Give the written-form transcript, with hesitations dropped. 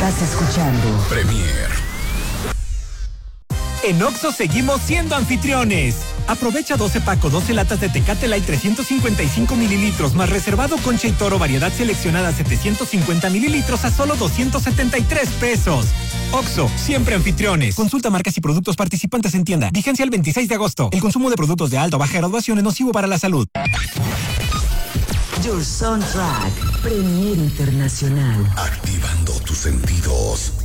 Estás escuchando Premier. En Oxxo seguimos siendo anfitriones. Aprovecha 12 paco, 12 latas de Tecate Light 355 mililitros, más reservado Concha y Toro variedad seleccionada 750 mililitros a solo 273 pesos. Oxxo, siempre anfitriones. Consulta marcas y productos participantes en tienda. Vigencia el 26 de agosto. El consumo de productos de alta o baja graduación es nocivo para la salud. Your Soundtrack Premier Internacional. Activando tus sentidos.